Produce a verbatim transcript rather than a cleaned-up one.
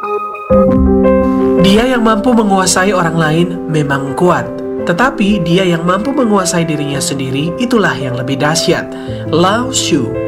Dia yang mampu menguasai orang lain memang kuat, tetapi dia yang mampu menguasai dirinya sendiri itulah yang lebih dahsyat. Lao Tzu.